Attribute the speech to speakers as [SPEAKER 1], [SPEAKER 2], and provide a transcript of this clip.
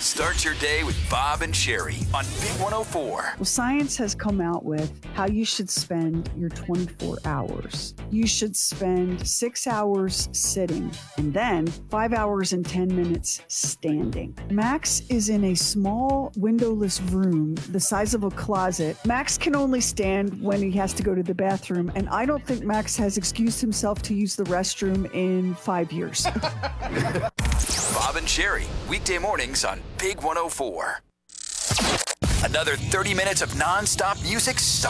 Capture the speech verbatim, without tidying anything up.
[SPEAKER 1] Start your day with Bob and Sherry on Big one oh four.
[SPEAKER 2] Well, science has come out with how you should spend your twenty-four hours. You should spend six hours sitting and then five hours and ten minutes standing. Max is in a small windowless room the size of a closet. Max can only stand when he has to go to the bathroom, and I don't think Max has excused himself to use the restroom in five years.
[SPEAKER 1] Bob and Sherry, weekday mornings on Big one oh four. Another thirty minutes of nonstop music starts.